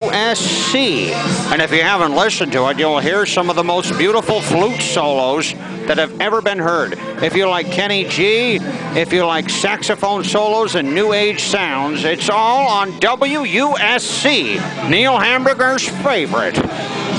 WUSC. And if you haven't listened to it, you'll hear some of the most beautiful flute solos that have ever been heard. If you like Kenny G, if you like saxophone solos and new age sounds, it's all on WUSC, Neil Hamburger's favorite.